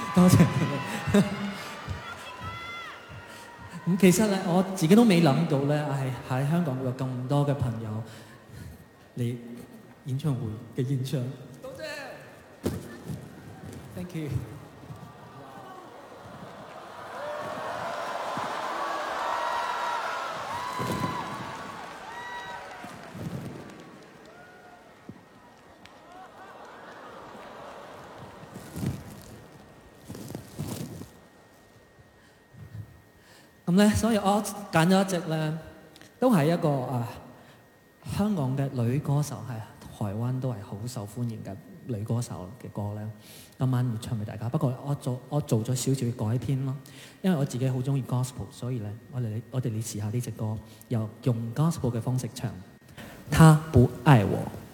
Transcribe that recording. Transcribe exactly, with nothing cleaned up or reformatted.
多謝。咁其實咧，我自己都未諗到咧，係喺香港會有咁多嘅朋友嚟演唱會嘅現場。多謝 ，thank you。咁咧，所以我揀咗一隻咧，都係一個啊香港嘅女歌手，係台灣都係好受歡迎嘅女歌手嘅歌咧。今晚要唱俾大家，不過我做我做咗少少嘅改編咯，因為我自己好中意 gospel， 所以咧我哋我哋嚟試下呢隻歌，又用 gospel 嘅方式唱。他不愛我。